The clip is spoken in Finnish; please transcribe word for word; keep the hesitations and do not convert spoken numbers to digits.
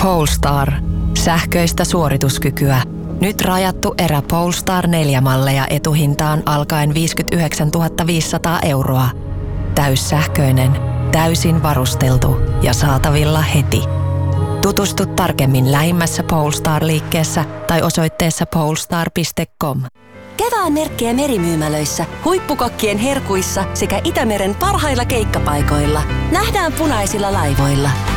Polestar. Sähköistä suorituskykyä. Nyt rajattu erä Polestar neljä malleja etuhintaan alkaen viisikymmentäyhdeksäntuhatta viisisataa euroa. Täyssähköinen, täysin varusteltu ja saatavilla heti. Tutustu tarkemmin lähimmässä Polestar-liikkeessä tai osoitteessa polestar piste com. Kevään merkkejä merimyymälöissä, huippukokkien herkuissa sekä Itämeren parhailla keikkapaikoilla. Nähdään punaisilla laivoilla.